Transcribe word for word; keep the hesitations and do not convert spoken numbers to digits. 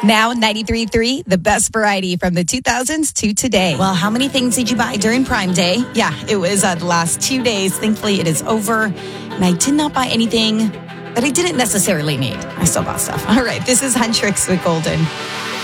Now ninety-three point three, the best variety from the two thousands to today. Well, how many things did you buy during Prime Day? Yeah, it was uh, the last two days. Thankfully, it is over. And I did not buy anything that I didn't necessarily need. I still bought stuff. All right, this is Huntrix with Golden.